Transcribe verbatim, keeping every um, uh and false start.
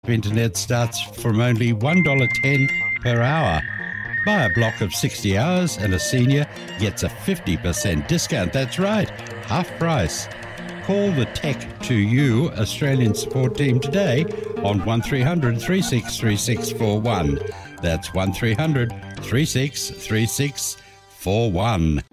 Internet starts from only one dollar ten per hour. Buy a block of sixty hours and a senior gets a fifty percent discount. That's right, half price. Call the Tech to You Australian support team today on one three hundred, three six three six four one. That's one three hundred, three six three six four one.